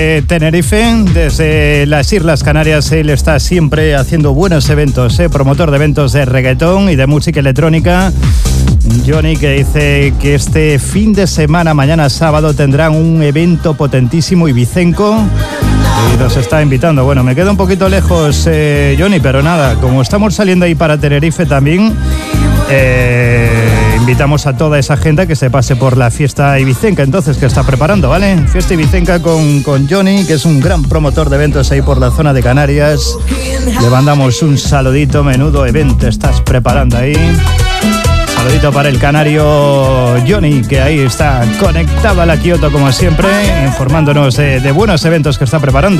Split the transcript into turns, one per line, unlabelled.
Tenerife, desde las Islas Canarias. Él está siempre haciendo buenos eventos, promotor de eventos de reggaetón y de música electrónica. Johnny, que dice que este fin de semana, mañana sábado, tendrán un evento potentísimo ibicenco y nos está invitando. Bueno, me quedo un poquito lejos, Johnny, pero nada, como estamos saliendo ahí para Tenerife también, invitamos a toda esa gente que se pase por la fiesta ibicenca, entonces, que está preparando, ¿vale? Fiesta ibicenca con Johnny, que es un gran promotor de eventos ahí por la zona de Canarias. Le mandamos un saludito, menudo evento estás preparando ahí. Saludito para el canario Johnny, que ahí está conectado a la Kioto como siempre, informándonos de buenos eventos que está preparando.